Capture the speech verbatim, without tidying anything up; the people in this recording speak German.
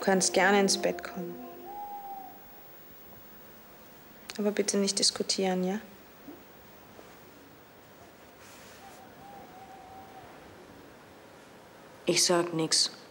kannst gerne ins Bett kommen. Aber bitte nicht diskutieren, ja? Ich sag nix.